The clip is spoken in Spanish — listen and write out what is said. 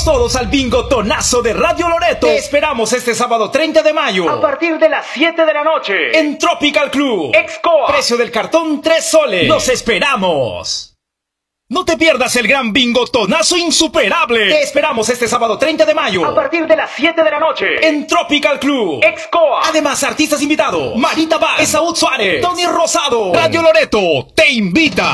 Vamos todos al bingo tonazo de Radio Loreto. Te esperamos este sábado 30 de mayo a partir de las 7 de la noche en Tropical Club. Excoa. Precio del cartón 3 soles. ¡Los esperamos! No te pierdas el gran bingo tonazo insuperable. Te esperamos este sábado 30 de mayo a partir de las 7 de la noche en Tropical Club. Excoa. Además, artistas invitados: Marita Vaz, Esaú Suárez, Tony Rosado. Radio Loreto te invita.